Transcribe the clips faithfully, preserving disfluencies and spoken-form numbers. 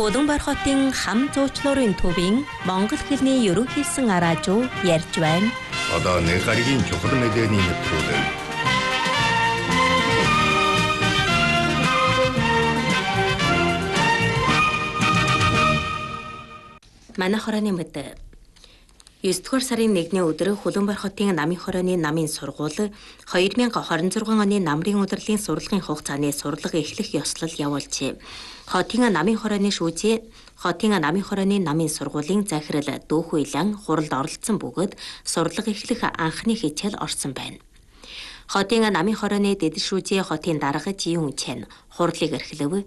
Улаанбаатар хотын хам зуучлуурын төвийн монгол хэлний ерөнхийлсөн араажуу ярьж байна. Одоо нэг гаригийн чухал мэдээний нэвтрүүлэг. Манай хорооны мэдээ. есдүгээр сарын нэгний өдөр Улаанбаатар хотын намын хорооны намын сургууль хоёр мянга хорин зургаан оны намрын удирлын сурлагын хугацааны сурлага эхлэх ёслол явуулжээ. Хотын намын хорооны шүүжээ Хотын намын хорооны намын сургуулийн захирал Дүүх Уйлан хуралд оролцсон бөгөөд сурлага эхлэх анхны хичээл орсон байна. Хотын намын хорооны дэд шүүжээ хотын дарга Жиюн Чэн хурлыг эрхлэв.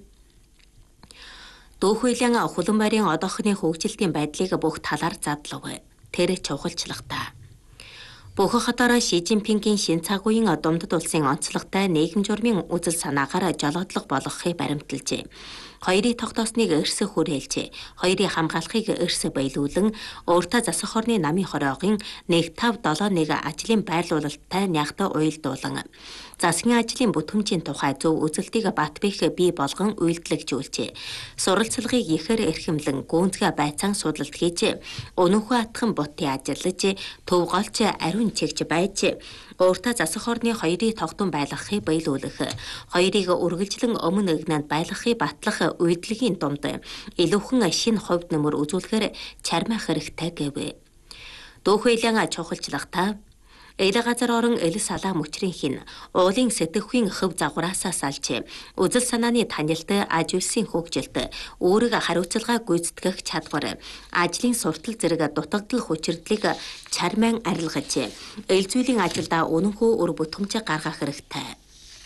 Дүүх Уйлан Улаанбаатарын одоохны хөгжилтийн байдлыг бүх талаар задлав. Тэр чухалчлагтай. Бүх хотоор Ши Жинпингийн шин цаг үеийн Дундад улсын онцлогтой нийгэм журмын үзэл санаагаар жолоодлого болгохыг баримталжээ. Хоёрын тогтоосныг эрс хүрээлжээ. Хоёрын хамгаалахыг эрс баялуулан өөртөө засах хорны намын хороогийн нэг тав долоо нэг ажлын байрлуулалттай нягт уялдуулан засгийн ажлын бүтээмжийн тухай зөв үзэлтийг бат бэх бий болгон үйлдэлжүүлжээ. Суралцлагыг ихээр эрхэмлэн гүнзгий байцаан судалт хийж өнөөхөө атхан бутын ажиллаж төв голч ариун чигж байж өөртөө засах хорны хоёрын тогтун байлгахыг баялуулах, хоёрыг үргэлжлэн өмнө игнанд байлгахыг батлах үйлдлийн дунд илүүхэн шинэ хувьд нөмөр үзүүлэхээр чармайх хэрэгтэй гэв. Дүүх Уйлан чухалчлагтай Ээл газар орон эл салаа мөчрийн хин уулын сэтгэхүйн хөв загвараасаа салж үзэл санааны танилт аж үйлсийн хөгжилт өөрийг хариуцлага гүйцэтгэх чадвар ажлын суртал зэрэг дутагдал хүчирдлийг чармайн арилгаж эл зүйлийн ажилдаа үнэнхүү үр бүтээмж гаргах хэрэгтэй.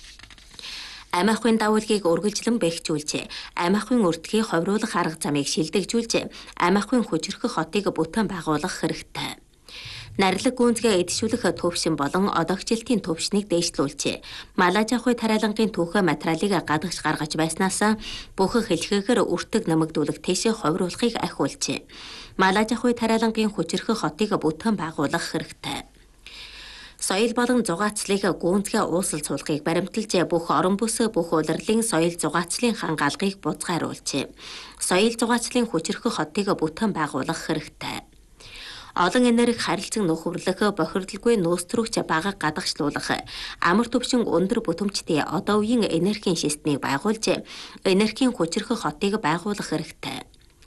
Амиахын давуулгийг үргэлжлэн бэхжүүлж, амиахын өртгийг ховруулах арга замыг шилдэгжүүлж, амиахын хүчрэх хотыг бүтээн байгуулах хэрэгтэй. Нарилаг гүнзгий эдшүүлэх төвшин болон одогжилтын төвшнийг дээшлүүлжээ. Малажахуй тариалангийн түүхэ материалыг гадагш гаргаж байснаас бүх хэлхээгээр үртэг нэмэгдүүлэх тийш ховруулахыг ахиулжээ. Малажахуй тариалангийн хүчрэх хотыг бүтээн байгуулах хэрэгтэй. Соёл болон зугаацлыг гүнзгий уусал суулгахыг баримталж бүх орон бүс бүх улирлын соёл зугаацлын хангаалгыг буцааруулжээ. Соёл зугаацлын хүчрэх хотыг бүтээн байгуулах хэрэгтэй. Олон энерги харилцан нөхөрлөх, бохирдолгүй нөөцрөгч бага гадагшлуулах, амар төвшин өндөр бүтээмжтэй одоо үеийн энергийн системийг байгуулж, энергийн хүчрэх хотыг байгуулах хэрэгтэй.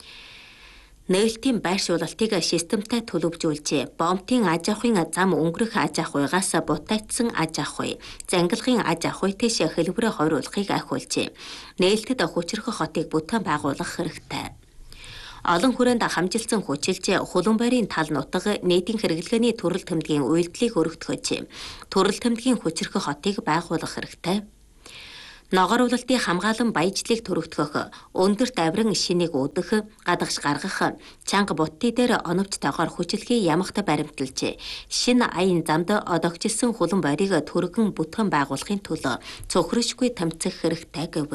Нээлтийн байршуулалтыг системтэй төлөвжүүлж, бомтын аж ахуйн зам өнгөрөх аж ахуйгаас бутаацсан аж ахуй, зангилгын аж ахуй тийш хэлбэрээ хойруулахыг ахиулжээ. Нээлтэд хүчрэх хотыг бүтээн байгуулах хэрэгтэй. Олон хүрээнд хамжилсан хүчилж Улаанбаатарын тал нутаг нийтийн хэрэглгээний төрөл тэмдгийн үйлдэлийг өргөдгөж, төрөл тэмдгийн хүчрэх хотыг байгуулах хэрэгтэй. Ногоор улалтын хамгаалан баяжлыг төрөгдгөх, өндөр давран шинийг үүдэх, гадагш гаргах, чанга бутты дээр оновчтойгоор хүчилгээ ямагт баримталж, шинэ аян замд одогжилсан Улаанбаатарыг түргэн бүтээн байгуулахын төлөө цөхрөшгүй тэмцэх хэрэгтэй гэв.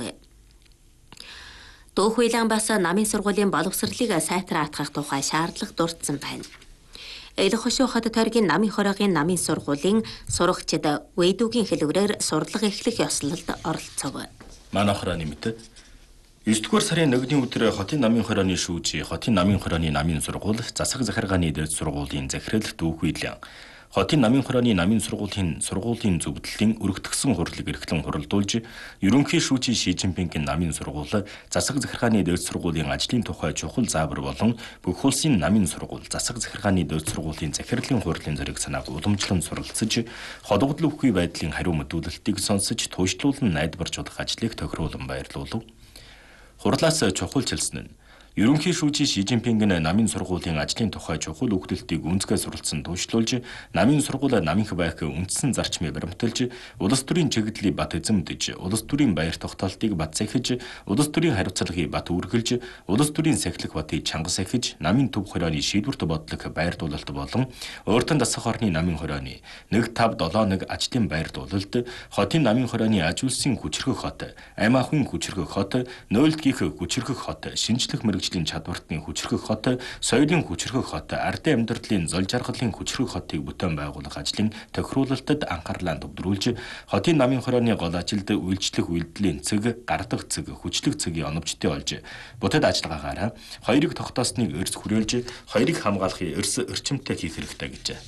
Дүүх Уйлан бас намын сургуулийн боловсролыг сайтраатгах тухай шаардлага дурдсан байна. Эл хошуу хот тойргийн намын хороогийн намын сургуулийн сурагчид Вэйдүүгийн хэлбэрээр сурлага эхлэх ёслолд оролцов. Манай хорооны мэд есдүгээр сарын нэгний өдөр хотын намын хорооны шүүж, хотын намын хорооны намын сургууль, засаг захиргааны дэд сургуулийн захирал Дүүх Уйлан хотын намын хорооны намын сургуулийн сургуулийн зөвдлөлийн өргөтгсөн хурлыг эрхлэн хуралдуулж, ерөнхий шүүжийн Ши Жинпингийн намын сургууль, засаг захиргааны дэд сургуулийн ажлын тухай чухал заавар болон бүх улсын намын сургууль, засаг захиргааны дэд сургуулийн захирлын хурлын зэрэг санааг уламжлан суралцж, холбогдол өгөхгүй байдлын хариу мэдүүлэлтийг сонсож, туйшлуулан найдваржуулах ажлыг тохируулан баярлуулав. Хурлаас чухалчилсан нь ерөнхий шүүжийн Ши Жинпингийн намын сургуулийн ажлын тухай чухал өгдөлтийг үнцгээ суралцсан туйшлуулж, намын сургууль намынх байх үндсэн зарчмыг баримталж, улс төрийн чиглэлийг бат эзэмдэж, улс төрийн баяр тогтоолтыг бат сахиж, улс төрийн хариуцлагыг бат үргэлж, улс төрийн сахилах батыг чанга сахиж, намын төв хорооны шийдвэрт бодлого байрдуулалт болон өөртөө засах хорны намын хорооны нэг тав долоо нэг ажлын байрдуулалт, хотын намын хорооны аж үйлсийн хүчрэх хот, амь ахуйн хүчрэх хот, нойлт гих хүчрэх хот, шинжлэх мэргэжлийн үйлчлэлийн чадвартны хүчрхэг хот, соёлын хүчрхэг хот, ардын амьдралын зол жаргалын хүчрхэг хотыг бүтээн байгуулах ажлын тохируулалтад анхаарлаа төвлөрүүлж, хотын намын хорооны гол ажилд үйлчлэх үйлдэлийн цэг, гардах цэг, хүчлэг цэгийн оновчтой олж, бүтэд ажиллагаагаараа хоёрыг тогтоосныг эрс хүрээлж, хоёрыг хамгаалахын эрс эрчимтэй хийх хэрэгтэй гэжээ.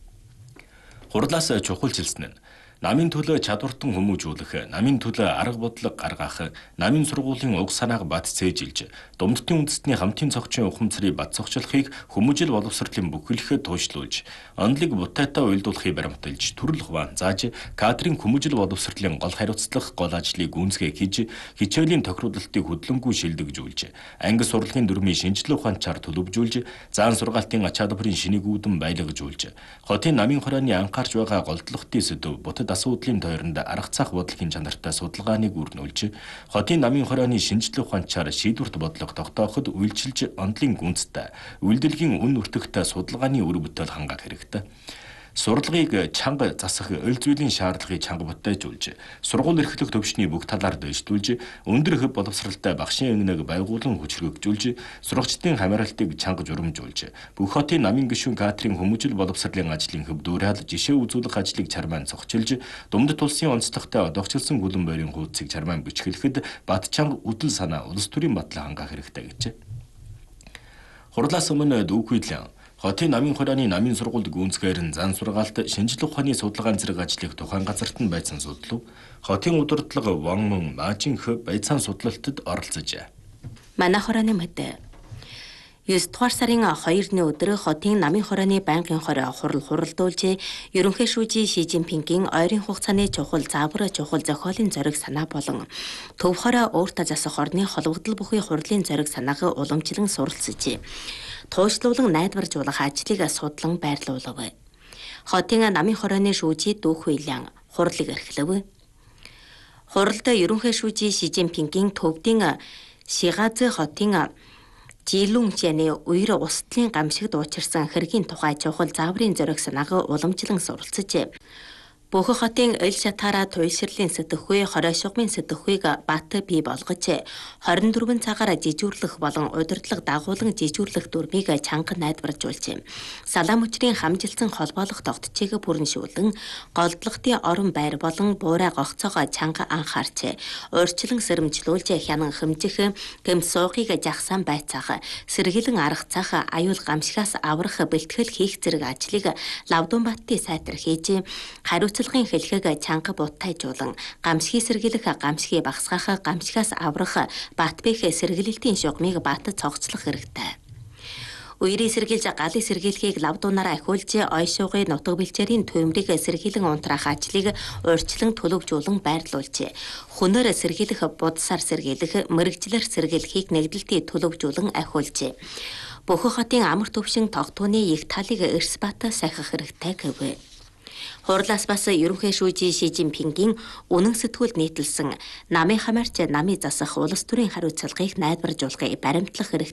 Хурлаас чухалчилсан нь намын төлөө чадвартан хүмүүжүүлэх, намын төлөө арга бодлого гаргах, намын сургуулийн уг санааг бат цээжилж, Думдтын үндэстний хамтын цогцын ухамсарыг бат цогцлохыг хүмүүжил боловсролын бүхэлдээ туйшлуулж, онолыг бутайтай уйлдуулахыг баримталж, төрөл хуваан зааж, кадрын хүмүүжил боловсролын гол хариуцлах гол ажлыг гүйцэтгэх хийж, хичээлийн тохируулалтыг хөдөлгөөнгүй шилдэгжүүлж, анги сурлагын дүрмийн шинжилгээ ухаанчаар төлөвжүүлж, заан сургаалтын ач холбогдолын шинийг үүдэн баялагжуулж, хотын намын хорооны анхаарч байгаа голдлогтын сэдв бутад асуудлын тойронд арга цаах бодлогын чанартай судалгааныг үрнүүлж, хотын намын хорооны шинжилгээ ухаанчаар шийдвэрт бодлого тогтооход үйлчилж, онолын гүнзтэй, үйлдэлгийн үн өртөгтэй судалгааны үр бүтээл хангаах хэрэгтэй. Сурлагыг чанга засах эл зүйлийн шаардлагыг чанга бүтээжүүлж, сургууль эрхлэх төвшний бүх талаар дэвшүүлж, өндөр хөв боловсралтай багшийн ангиныг байгуулан хүчрхэгжүүлж, сурагчдын хамааралтыг чанга журамжуулж, бүх хотын намын гишүүн кадрын хүмүүжил боловсролын ажлын хөв дүүрэл жишээ үзүүлэх ажлыг чармаан цогчилж, Думдат улсын онцлогтой одоогчлсон гүлэн бойрын хуудсыг чармаан бичгэлэхэд бат чанга үдэл санаа улс төрийн батлан хангаах хэрэгтэй гэжээ. Хурлаас өмнө дүүхүйдлэн хотын намын хорооны намын сургуульд гүйцэтгэхээр зан сургаалт, шинжилгээ ухааны судалгаан зэрэг ажлыг тухайн газарт нь байцаан судлав. Хотын удирдлага Ван Мөн Маажинх байцаан судлалтад оролцожээ. Манай хорооны мэд девять дугаар сарын хоёрны өдөр хотын намын хорооны байнгын хороо хурал хуралдуулж, ерөнхий шүүжийн Ши Жинпингийн ойрын хугацааны чухал заавар чухал зохиолын зориг санаа болон төв хороо өөртөө засах орны холбогдол бүхий хурлын зориг санааг уламжлан суралцжээ. Туйшлуулан найдваржуулах ажлыг судлан байрлуулав. Хотын намын хорооны шүүжийн Дүүх Хуйлан хурлыг эрхлэв. Хуралд ерөнхий шүүжийн Ши Жинпингийн төвдийн Шигаз хотын Жилүнчэний үер устлын гамшигт уучирсан хэргийн тухай чухал зааврын зориг санааг уламжлан суралцжээ. Бүх хотын ил шатаараа туйлширлын сэтгэхүй, хорой шугмын сэтгэхүйг бат бий болгож, хорин дөрвөн цагаар жижүүрлэх болон удирдлага дагуулan жижүүрлэх дүрмийг чанга найдваржуулж, салаам хүчрийн хамжилсан холбоолох тогтчийг бүрэншүүлэн, голдлогтын орон байр болон буурай гогцоогоо чанга анхаарч, урьдчилан сэрэмжлүүлж хянан хэмжих, гэмт суугыг жагсаан байцаах, сэргийлэн аргацаах, аюул гамшигаас аврах бэлтгэл хийх зэрэг ажлыг Лавдун баттын сайтар хийж, хариуцлагын хэлхэг чанга бутайжуулан, гамшигыг сэргийлэх, гамшигыг багасгаах, гамшигаас аврах, бат бэх сэргийлэлтийн шугмыг бат цогцлох хэрэгтэй. Үерийн сэргийлж галын сэргийлхийг лавдуунаараа ахиулж, ой шуугын нутаг бэлчээрийн төмрийг сэргийлэн унтраах ажлыг урьдчилан төлөвжүүлэн байрлуулж, хүнээр сэргийлэх, будсаар сэргийлэх, мэрэгчлэр сэргийлэхийг нэгдэлтийн төлөвжүүлэн ахиулж, бүх хотын амар төвшин тогтооны их талыг эрс бат сахих хэрэгтэй гэв. Хурлаас бас ерөнхий шүүжийн Ши Жинпингийн үнэн сэтгүүлд нийтэлсэн намын хамаарч намын засах улс төрийн хариуцлагыг найдваржуулахыг баримтлах хэрэгтэй